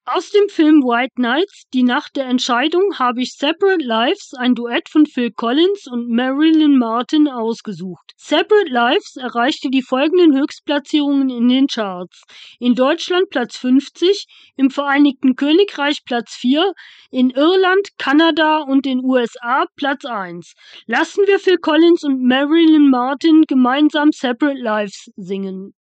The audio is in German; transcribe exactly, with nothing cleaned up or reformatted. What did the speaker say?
Aus dem Film White Nights, Die Nacht der Entscheidung, habe ich Separate Lives, ein Duett von Phil Collins und Marilyn Martin, ausgesucht. Separate Lives erreichte die folgenden Höchstplatzierungen in den Charts: in Deutschland Platz fünfzig, im Vereinigten Königreich Platz vier, in Irland, Kanada und den U S A Platz eins. Lassen wir Phil Collins und Marilyn Martin gemeinsam Separate Lives singen.